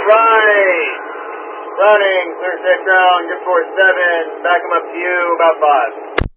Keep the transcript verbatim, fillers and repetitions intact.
right. Running, clear safe ground, good four seven. Back them up to you, about five.